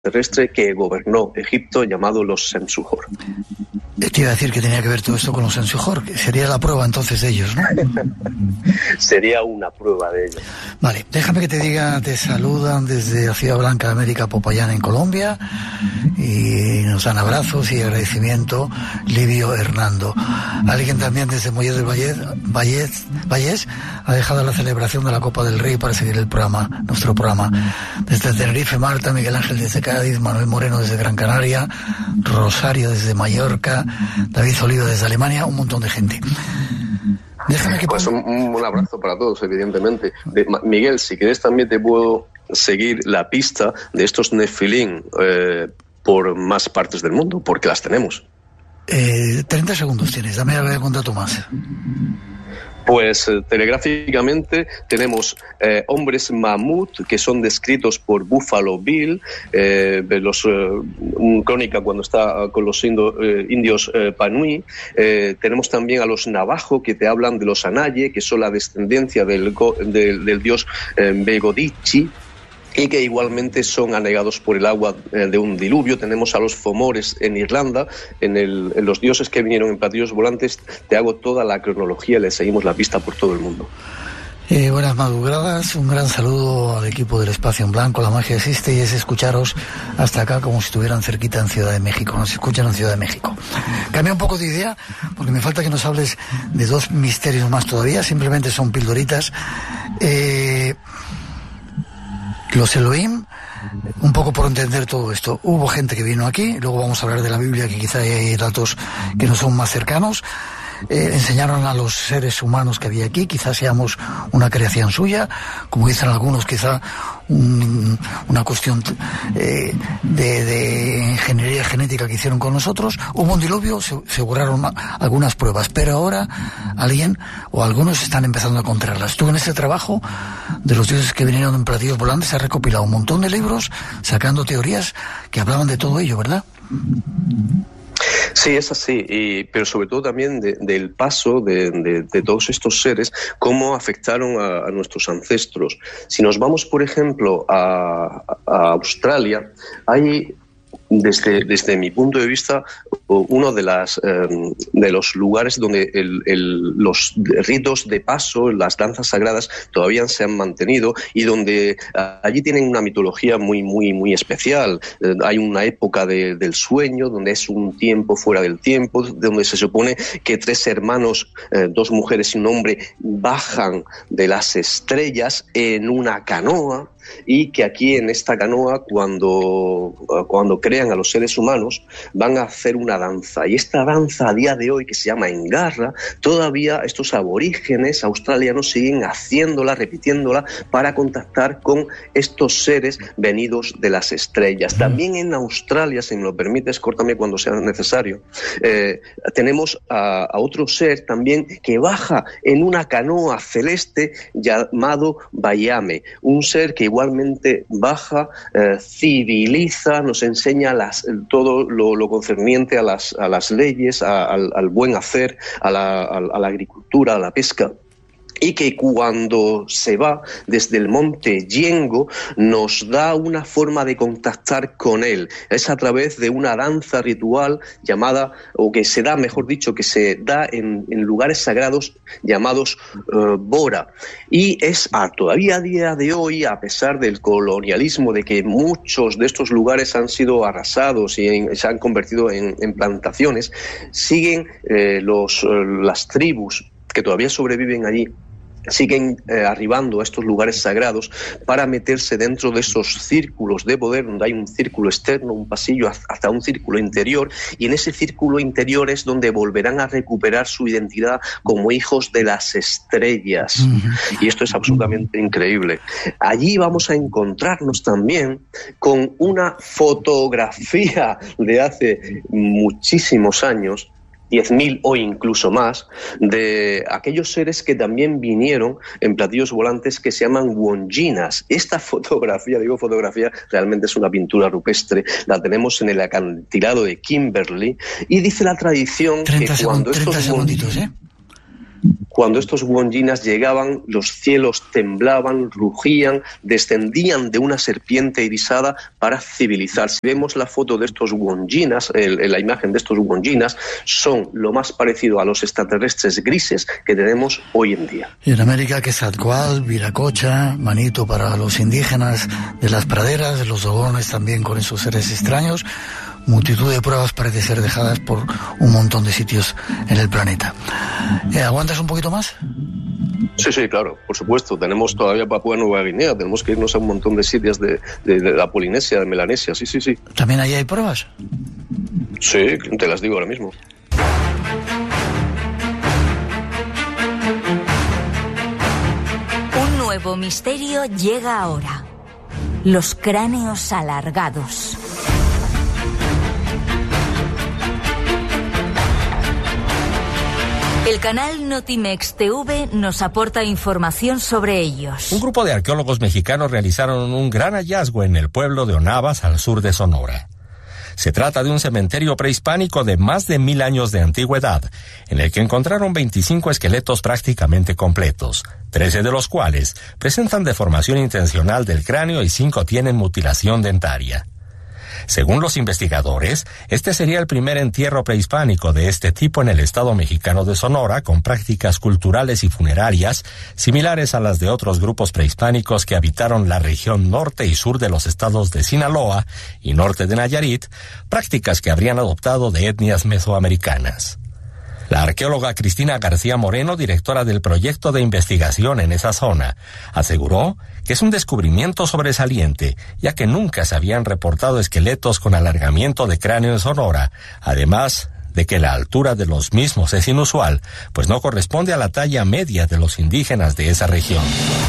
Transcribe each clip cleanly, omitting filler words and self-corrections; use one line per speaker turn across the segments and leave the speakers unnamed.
extraterrestre que gobernó Egipto llamado los Sensuhor.
Te iba a decir que tenía que ver todo esto con los Sensuhor, que sería la prueba entonces de ellos, ¿no?
Sería una prueba de ellos.
Vale, déjame que te diga, te saludan desde la Ciudad Blanca de América, Popayán, en Colombia, y nos dan abrazos y agradecimiento, Livio Hernando. Alguien también desde Mollet del Vallés ha dejado la celebración de la Copa del Rey para seguir el programa, nuestro programa. Desde Tenerife, Marta, Miguel Ángel desde Cádiz, Manuel Moreno desde Gran Canaria, Rosario desde Mallorca, David Oliva desde Alemania, un montón de gente. Déjame que
pues un abrazo para todos, evidentemente. Miguel, si quieres también te puedo seguir la pista de estos Nefilín por más partes del mundo, porque las tenemos.
30 segundos tienes, dame algún dato más.
Pues telegráficamente tenemos hombres mamut que son descritos por Buffalo Bill, crónica cuando está con los indios Panui. Tenemos también a los navajo que te hablan de los Anaye, que son la descendencia del dios Begodichi, y que igualmente son anegados por el agua de un diluvio. Tenemos a los Fomores en Irlanda, en los dioses que vinieron en platillos volantes. Te hago toda la cronología y le seguimos la pista por todo el mundo.
Buenas madrugadas, un gran saludo al equipo del Espacio en Blanco. La magia existe y es escucharos hasta acá como si estuvieran cerquita en Ciudad de México. Nos escuchan en Ciudad de México. Cambia un poco de idea porque me falta que nos hables de dos misterios más todavía. Simplemente son pildoritas. Los Elohim, un poco por entender todo esto. Hubo gente que vino aquí, luego vamos a hablar de la Biblia, que quizá hay datos que no son más cercanos. Enseñaron a los seres humanos que había aquí, quizás seamos una creación suya, como dicen algunos, quizá una cuestión de ingeniería genética que hicieron con nosotros. Hubo un diluvio, se borraron algunas pruebas, pero ahora alguien o algunos están empezando a encontrarlas. Tú en este trabajo de los dioses que vinieron en platillos volantes has recopilado un montón de libros sacando teorías que hablaban de todo ello, ¿verdad?
Sí, es así, pero sobre todo también del paso de todos estos seres, cómo afectaron a nuestros ancestros. Si nos vamos, por ejemplo, a Australia, hay, desde mi punto de vista, uno de los lugares donde los ritos de paso, las danzas sagradas todavía se han mantenido y donde allí tienen una mitología muy, muy, muy especial. Hay una época del sueño, donde es un tiempo fuera del tiempo, donde se supone que 3 hermanos, 2 mujeres y un hombre, bajan de las estrellas en una canoa, y que aquí en esta canoa, cuando crean a los seres humanos, van a hacer una danza. Y esta danza a día de hoy, que se llama Engarra, todavía estos aborígenes australianos siguen haciéndola, repitiéndola, para contactar con estos seres venidos de las estrellas. También en Australia, si me lo permites, córtame cuando sea necesario, tenemos a otro ser también que baja en una canoa celeste llamado Bayame, un ser que igualmente baja, civiliza, nos enseña todo lo concerniente a las leyes, al buen hacer, a la agricultura, a la pesca. Y que cuando se va desde el monte Yengo nos da una forma de contactar con él. Es a través de una danza ritual llamada, o que se da, mejor dicho, que se da en lugares sagrados llamados Bora. Y es todavía a día de hoy, a pesar del colonialismo, de que muchos de estos lugares han sido arrasados y se han convertido en plantaciones, siguen las tribus que todavía sobreviven allí, siguen arribando a estos lugares sagrados para meterse dentro de esos círculos de poder, donde hay un círculo externo, un pasillo, hasta un círculo interior, y en ese círculo interior es donde volverán a recuperar su identidad como hijos de las estrellas. Y esto es absolutamente increíble. Allí vamos a encontrarnos también con una fotografía de hace muchísimos años, 10.000 o incluso más, de aquellos seres que también vinieron en platillos volantes que se llaman wonginas. Esta fotografía, realmente es una pintura rupestre, la tenemos en el acantilado de Kimberley, y dice la tradición que cuando estos
segunditos,
Cuando estos wonjinas llegaban, los cielos temblaban, rugían, descendían de una serpiente irisada para civilizar. Si vemos la foto de estos wonjinas, la imagen de estos wonjinas, son lo más parecido a los extraterrestres grises que tenemos hoy en día.
Y en América, Quetzalcóatl, Viracocha, Manito para los indígenas de las praderas, los dogones también con esos seres extraños. Multitud de pruebas parece ser dejadas por un montón de sitios en el planeta. ¿Aguantas un poquito más?
Sí, claro, por supuesto. Tenemos todavía Papúa Nueva Guinea, tenemos que irnos a un montón de sitios de la Polinesia, de Melanesia, sí.
¿También ahí hay pruebas?
Sí, te las digo ahora mismo.
Un nuevo misterio llega ahora. Los cráneos alargados. El canal Notimex TV nos aporta información sobre ellos.
Un grupo de arqueólogos mexicanos realizaron un gran hallazgo en el pueblo de Onabas, al sur de Sonora. Se trata de un cementerio prehispánico de más de 1000 años de antigüedad, en el que encontraron 25 esqueletos prácticamente completos, 13 de los cuales presentan deformación intencional del cráneo y 5 tienen mutilación dentaria. Según los investigadores, este sería el primer entierro prehispánico de este tipo en el estado mexicano de Sonora, con prácticas culturales y funerarias similares a las de otros grupos prehispánicos que habitaron la región norte y sur de los estados de Sinaloa y norte de Nayarit, prácticas que habrían adoptado de etnias mesoamericanas. La arqueóloga Cristina García Moreno, directora del proyecto de investigación en esa zona, aseguró que es un descubrimiento sobresaliente, ya que nunca se habían reportado esqueletos con alargamiento de cráneo en Sonora, además de que la altura de los mismos es inusual, pues no corresponde a la talla media de los indígenas de esa región.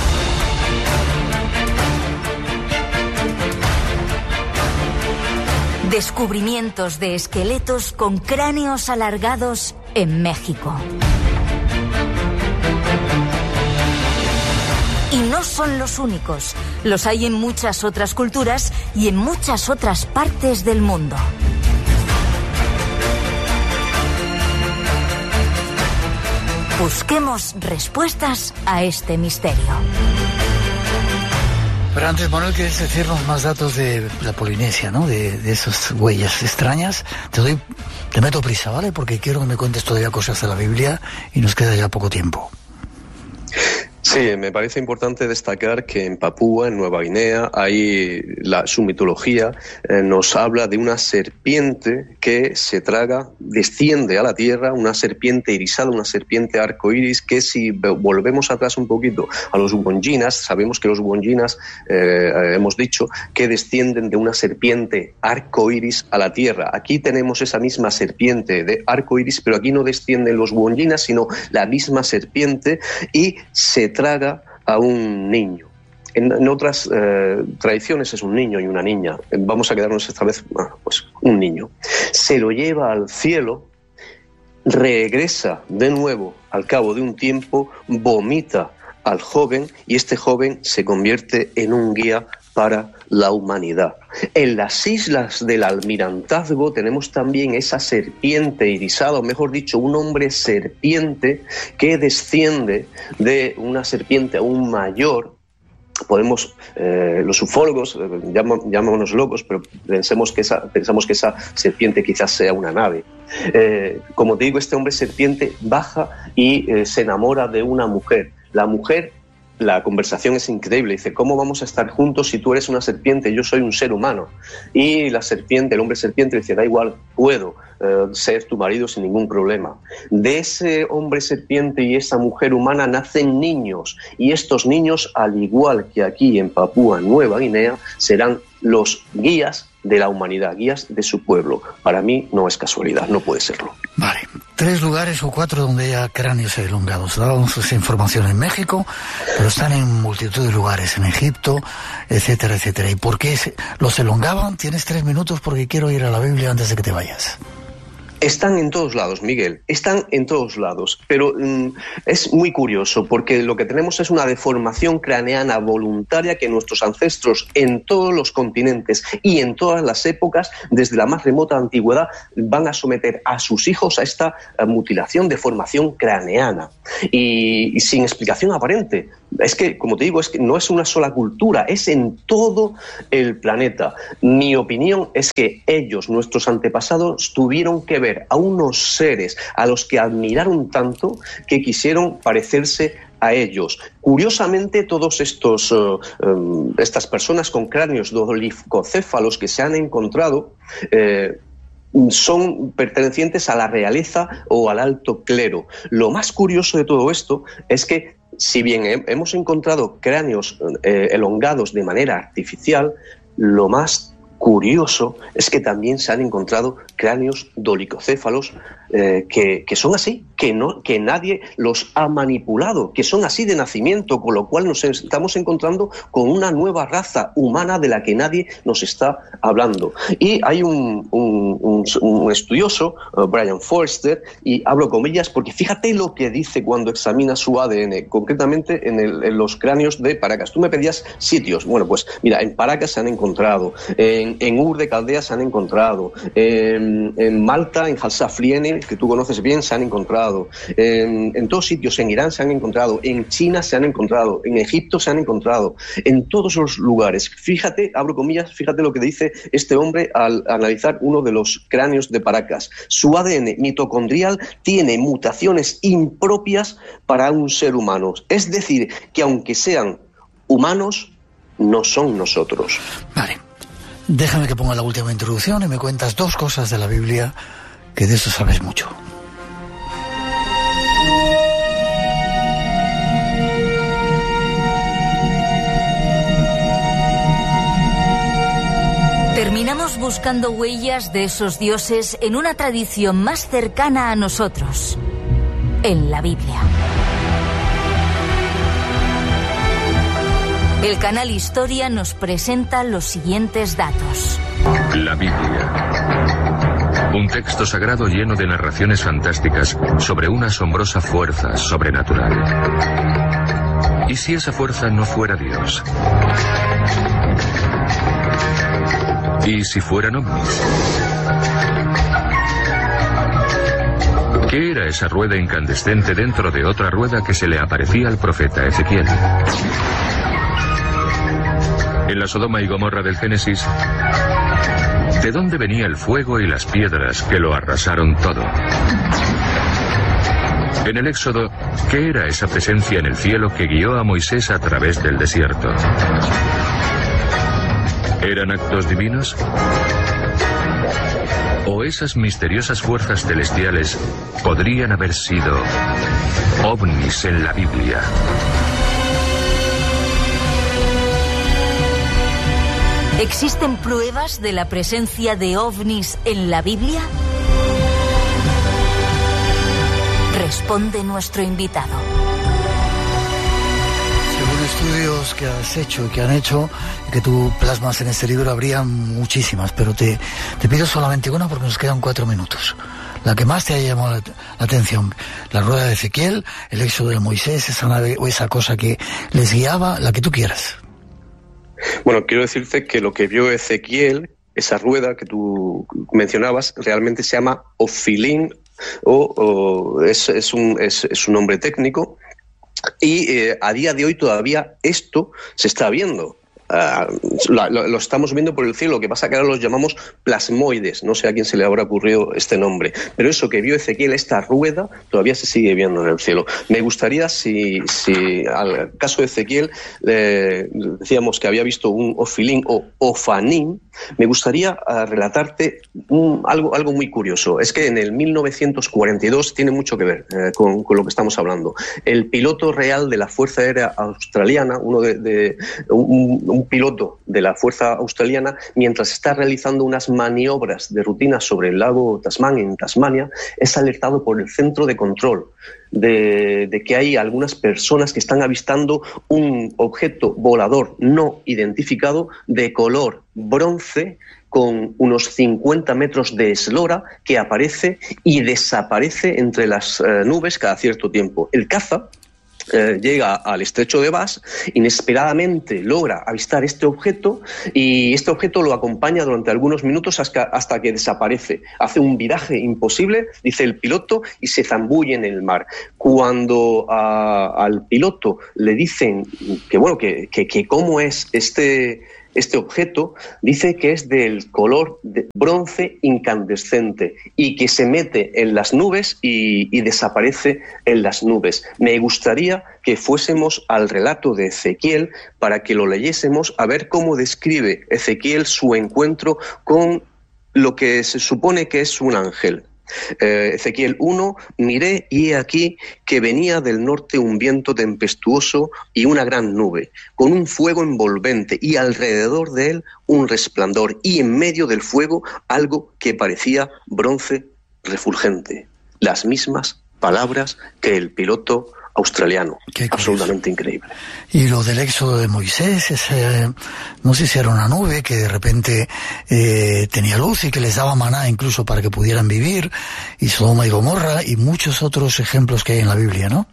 Descubrimientos de esqueletos con cráneos alargados en México. Y no son los únicos. Los hay en muchas otras culturas y en muchas otras partes del mundo. Busquemos respuestas a este misterio.
Pero antes, Manuel, ¿quieres decirnos más datos de la Polinesia, ¿no? De esas huellas extrañas? Te meto prisa, ¿vale? Porque quiero que me cuentes todavía cosas de la Biblia y nos queda ya poco tiempo.
Sí, me parece importante destacar que en Papúa, en Nueva Guinea, su mitología nos habla de una serpiente que se traga, desciende a la tierra, una serpiente irisada, una serpiente arcoíris, que si volvemos atrás un poquito a los wonjinas, sabemos que los wonjinas, hemos dicho, que descienden de una serpiente arcoíris a la tierra. Aquí tenemos esa misma serpiente de arcoíris, pero aquí no descienden los wonjinas, sino la misma serpiente, y se traga a un niño. En otras tradiciones es un niño y una niña. Vamos a quedarnos esta vez, pues un niño. Se lo lleva al cielo, regresa de nuevo al cabo de un tiempo, vomita al joven y este joven se convierte en un guía para la humanidad. En las islas del Almirantazgo tenemos también esa serpiente irisada, o mejor dicho, un hombre serpiente que desciende de una serpiente aún mayor. Podemos, los ufólogos, llamámonos locos, pero pensamos que esa serpiente quizás sea una nave. Como te digo, este hombre serpiente baja y se enamora de una mujer. La mujer, la conversación es increíble, dice: ¿cómo vamos a estar juntos si tú eres una serpiente y yo soy un ser humano? Y la serpiente, el hombre serpiente, dice: da igual, puedo ser tu marido sin ningún problema. De ese hombre serpiente y esa mujer humana nacen niños, y estos niños, al igual que aquí en Papúa Nueva Guinea, serán los guías de la humanidad, guías de su pueblo. Para mí no es casualidad, no puede serlo.
Vale, 3 lugares o 4 donde haya cráneos elongados. Dábamos esa información en México, pero están en multitud de lugares, en Egipto, etcétera, etcétera. ¿Y por qué los elongaban? Tienes 3 minutos porque quiero ir a la Biblia antes de que te vayas.
Están en todos lados, Miguel, están en todos lados, pero es muy curioso porque lo que tenemos es una deformación craneana voluntaria que nuestros ancestros en todos los continentes y en todas las épocas, desde la más remota antigüedad, van a someter a sus hijos a esta mutilación, deformación craneana y sin explicación aparente. Es que, como te digo, es que no es una sola cultura, es en todo el planeta. Mi opinión es que ellos, nuestros antepasados, tuvieron que ver a unos seres a los que admiraron tanto que quisieron parecerse a ellos. Curiosamente, todos estas personas con cráneos dolicocéfalos que se han encontrado son pertenecientes a la realeza o al alto clero. Lo más curioso de todo esto es que, si bien hemos encontrado cráneos elongados de manera artificial, lo más curioso es que también se han encontrado cráneos dolicocéfalos que son así, que nadie los ha manipulado, que son así de nacimiento, con lo cual nos estamos encontrando con una nueva raza humana de la que nadie nos está hablando. Y hay un estudioso, Brian Forster, y hablo comillas porque fíjate lo que dice cuando examina su ADN, concretamente en los cráneos de Paracas. Tú me pedías sitios. Bueno, pues mira, en Paracas se han encontrado, en Ur de Caldea se han encontrado, en Malta, en Halsafliene, que tú conoces bien, se han encontrado, en todos sitios, en Irán se han encontrado, en China se han encontrado, en Egipto se han encontrado, en todos los lugares. Fíjate, abro comillas, fíjate lo que dice este hombre al analizar uno de los cráneos de Paracas. Su ADN mitocondrial tiene mutaciones impropias para un ser humano. Es decir, que aunque sean humanos, no son nosotros.
Vale. Déjame que ponga la última introducción y me cuentas dos cosas de la Biblia, que de eso sabes mucho.
Terminamos buscando huellas de esos dioses en una tradición más cercana a nosotros, en la Biblia. El canal Historia nos presenta los siguientes datos.
La Biblia. Un texto sagrado lleno de narraciones fantásticas sobre una asombrosa fuerza sobrenatural. ¿Y si esa fuerza no fuera Dios? ¿Y si fueran ovnis? ¿Qué era esa rueda incandescente dentro de otra rueda que se le aparecía al profeta Ezequiel? En la Sodoma y Gomorra del Génesis, ¿de dónde venía el fuego y las piedras que lo arrasaron todo? En el Éxodo, ¿qué era esa presencia en el cielo que guió a Moisés a través del desierto? ¿Eran actos divinos? ¿O esas misteriosas fuerzas celestiales podrían haber sido ovnis en la Biblia?
¿Existen pruebas de la presencia de ovnis en la Biblia? Responde nuestro invitado.
Según estudios que has hecho y que han hecho y que tú plasmas en este libro, habría muchísimas, pero te pido solamente una porque nos quedan 4 minutos. La que más te haya llamado la atención, la rueda de Ezequiel, el éxodo de Moisés, esa nave o esa cosa que les guiaba, la que tú quieras.
Bueno, quiero decirte que lo que vio Ezequiel, esa rueda que tú mencionabas, realmente se llama Ophilín, es un nombre técnico, y a día de hoy todavía esto se está viendo. Lo estamos viendo por el cielo, lo que pasa que ahora los llamamos plasmoides, no sé a quién se le habrá ocurrido este nombre, pero eso que vio Ezequiel, esta rueda, todavía se sigue viendo en el cielo. Me gustaría, si al caso de Ezequiel decíamos que había visto un Ophilín o Ofanín, me gustaría relatarte algo muy curioso. Es que en el 1942 tiene mucho que ver con lo que estamos hablando. El piloto real de la Fuerza Aérea Australiana, un piloto de la Fuerza Australiana, mientras está realizando unas maniobras de rutina sobre el lago Tasman, en Tasmania, es alertado por el centro de control de que hay algunas personas que están avistando un objeto volador no identificado de color bronce con unos 50 metros de eslora que aparece y desaparece entre las nubes cada cierto tiempo. El caza llega al estrecho de Bass, inesperadamente logra avistar este objeto y este objeto lo acompaña durante algunos minutos hasta que desaparece. Hace un viraje imposible, dice el piloto, y se zambulle en el mar. Cuando al piloto le dicen que cómo es este objeto, dice que es del color de bronce incandescente y que se mete en las nubes y desaparece en las nubes. Me gustaría que fuésemos al relato de Ezequiel para que lo leyésemos, a ver cómo describe Ezequiel su encuentro con lo que se supone que es un ángel. Ezequiel 1, miré y he aquí que venía del norte un viento tempestuoso y una gran nube, con un fuego envolvente y alrededor de él un resplandor y en medio del fuego algo que parecía bronce refulgente. Las mismas palabras que el piloto australiano. Absolutamente increíble.
Y lo del éxodo de Moisés, no sé si era una nube que de repente tenía luz y que les daba maná incluso para que pudieran vivir, y Sodoma y Gomorra y muchos otros ejemplos que hay en la Biblia, ¿no?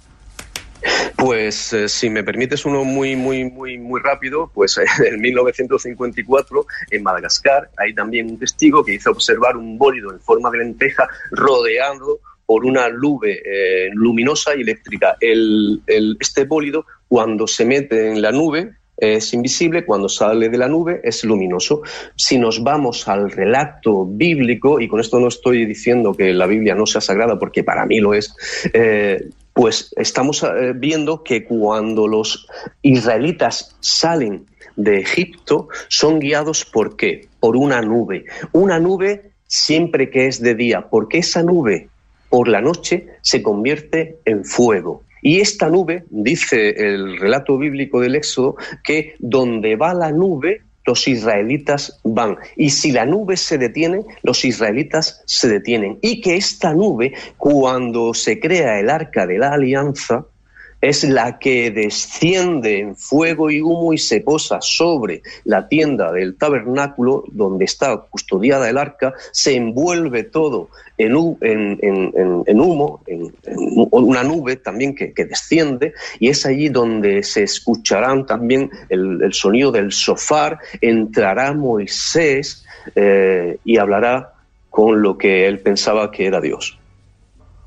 Pues si me permites uno muy rápido, pues en 1954 en Madagascar hay también un testigo que hizo observar un bólido en forma de lenteja rodeado por una nube luminosa y eléctrica. Este bólido, cuando se mete en la nube, es invisible, cuando sale de la nube es luminoso. Si nos vamos al relato bíblico, y con esto no estoy diciendo que la Biblia no sea sagrada, porque para mí lo es, pues estamos viendo que cuando los israelitas salen de Egipto, son guiados ¿por qué? Por una nube. Una nube siempre que es de día, porque esa nube por la noche se convierte en fuego. Y esta nube, dice el relato bíblico del Éxodo, que donde va la nube, los israelitas van. Y si la nube se detiene, los israelitas se detienen. Y que esta nube, cuando se crea el Arca de la Alianza, es la que desciende en fuego y humo y se posa sobre la tienda del tabernáculo donde está custodiada el arca, se envuelve todo en humo, en una nube también que desciende, y es allí donde se escucharán también el sonido del shofar. Entrará Moisés y hablará con lo que él pensaba que era Dios.